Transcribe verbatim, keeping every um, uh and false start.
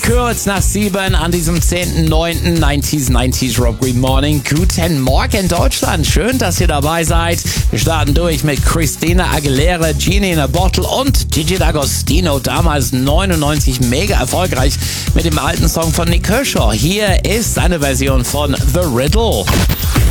Kurz nach sieben an diesem zehnten neunten neunziger neunzig Rob Green Morning. Guten Morgen Deutschland, schön, dass ihr dabei seid. Wir starten durch mit Christina Aguilera, Genie in a Bottle und Gigi D'Agostino, damals neunundneunzig mega erfolgreich mit dem alten Song von Nick Kershaw. Hier ist seine Version von The Riddle.